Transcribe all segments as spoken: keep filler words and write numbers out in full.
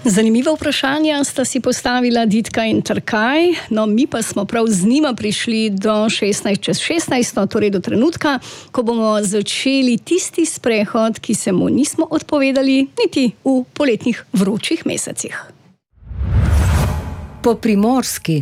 Zanimiva vprašanja sta si postavila Ditka in Trkaj, no mi pa smo prav z njima prišli do šestnajst čez šestnajst, no, torej do trenutka, ko bomo začeli tisti sprehod, ki se mu nismo odpovedali niti v poletnih vročih mesecih. Po primorski.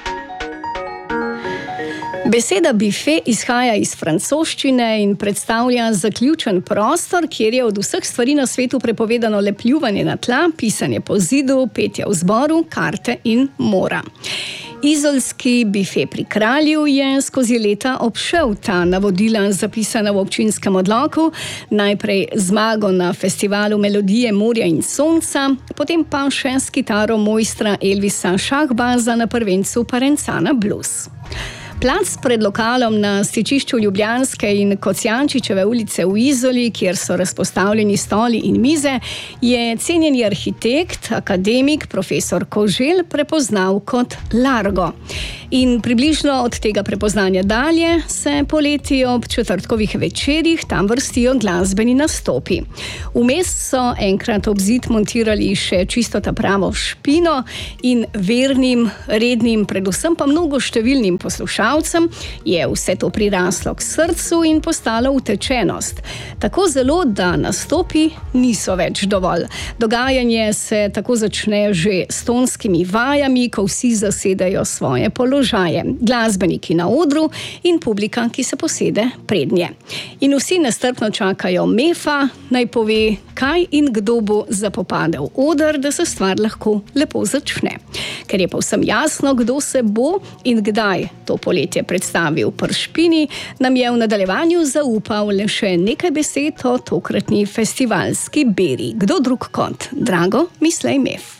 Beseda bife izhaja iz francoščine in predstavlja zaključen prostor, kjer je od vseh stvari na svetu prepovedano le pljuvanje na tla, pisanje po zidu, petje v zboru, karte in mora. Izolski bife pri Kralju je skozi leta obšel ta navodila zapisana v občinskem odloku, najprej zmago na festivalu Melodije morja in sonca, potem pa še s kitaro mojstra Elvisa Šahbaza na prvencu Parencana Blues. Plac pred lokalom na stičišču Ljubljanske in Kocijančičeve ulice v Izoli, kjer so razpostavljeni stoli in mize, je cenjeni arhitekt, akademik, profesor Koželj prepoznal kot Largo. In približno od tega prepoznanja dalje se poleti ob četrtkovih večerjih tam vrstijo glasbeni nastopi. Vmes so enkrat ob zid montirali še čisto ta pravo špino in vernim, rednim, predvsem pa mnogoštevilnim poslušalcem je vse to priraslo k srcu in postalo utečenost. Tako zelo, da nastopi niso več dovolj. Dogajanje se tako začne že s tonskimi vajami, ko vsi zasedajo svoje položaje. Glasbeniki na odru in publika, ki se posede prednje. In vsi nestrpno čakajo Mefa, naj pove, kaj in kdo bo zapopadel oder, da se stvar lahko lepo začne. Ker je povsem jasno, kdo se bo in kdaj to poletje predstavil pri Špini, nam je v nadaljevanju zaupal le še nekaj besed o tokratni festivalski beri. Kdo drug kot Drago Mislej Mef.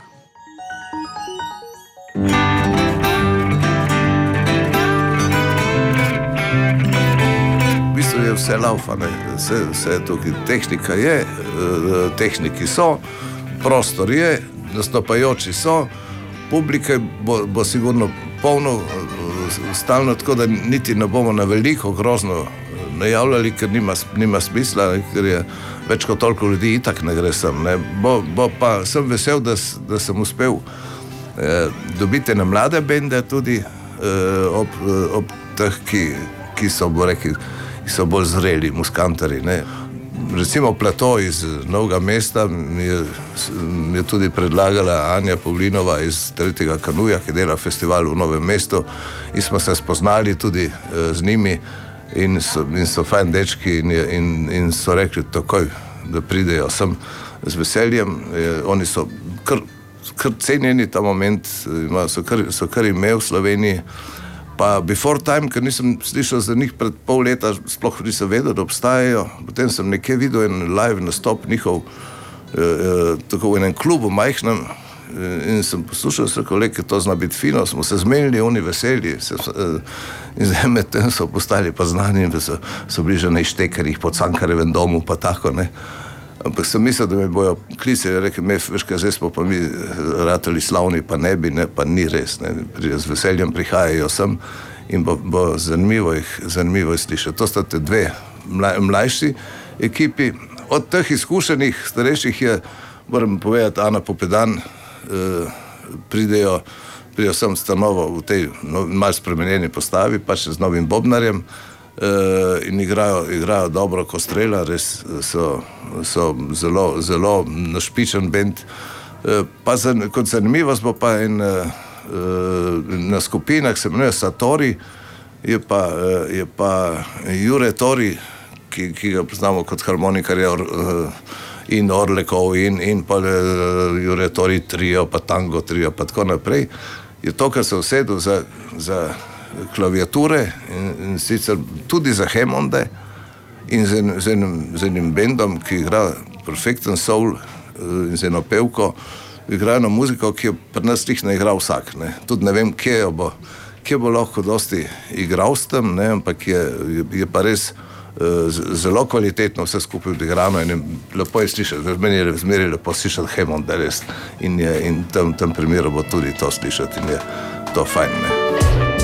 Je vse laufa, ne? Vse, vse tukaj. Tehnika je, tehniki so, prostor je, nastopajoči so, publike bo, bo sigurno polno, stalno, tako da niti ne bomo na veliko grozno najavljali, ker nima, nima smisla, ker je več kot toliko ljudi itak ne gre sem. Ne? Bo, bo pa sem vesel, da, da sem uspel eh, dobiti na mlade bende tudi eh, ob, ob teh, ki, ki so, bo rekli, ki so bolj zreli muskantari. Ne. Recimo Plato iz Novega mesta mi je, mi je tudi predlagala Anja Pavlinova iz tretjega kanuja, ki dela festival v Novem mestu, in smo se spoznali tudi eh, z njimi in so, in so fajn dečki in, in, in so rekli takoj, da pridejo sem z veseljem. Eh, oni so kar, kar cenjeni ta moment, ima, so, kar, so kar ime v Sloveniji. Pa Before Time, ker nisem slišal za njih pred pol leta, sploh nisem vedel, da obstajajo. Potem sem nekje videl en live nastop njihov, eh, tako v enem klubu majhnem, eh, in sem poslušal, sem rekel, ker to zna biti fino, smo se zmenili, oni veseli, se, eh, in zdaj med tem so postali pa znani, da so, so bili že na Ištekarjih po Cankarjevem domu, pa tako, ne. Ampak sem mislil, da me bojo klicali, rekel, me, veš kaj, zdaj smo pa mi ratali slavni, pa ne bi, ne, pa ni res, ne, z veseljem prihajajo sem in bo, bo zanimivo jih, zanimivo jih slišati. To sta te dve mlaj, mlajši ekipi. Od teh izkušenih starejših je, moram povedati, Ana Popedan, eh, pridejo, pridejo sem stanovo v tej no, malo spremenjeni postavi, pa še z novim bobnarjem, Uh, in igrajo, igrajo dobro ko strela, res so, so zelo, zelo našpičen bend. Uh, pa za, kot zanimivost bo pa in uh, na skupinah se imenuje Satori, je pa, uh, je pa Jure Tori, ki, ki ga poznamo kot harmonikar uh, in Orlekov in, in pa uh, Jure Tori trio, pa Tango trio, pa tako naprej. Je to, kar se usedel za, za klaviature in, in sicer tudi za Hemmonde in z, en, z, enim, z enim bendom, ki igra perfekten soul in z eno pevko, igra eno muziko, ki jo pri nas tih ne igra vsak. Ne. Tudi ne vem, kje bo, kje bo lahko dosti igral s tem, ne, ampak je, je, je pa res uh, zelo kvalitetno vse skupaj odigrano in lepo je slišati, meni je zmeri lepo slišati Hemmonde res in, je, in tem, tem primeru bo tudi to slišati in je to fajn. Ne.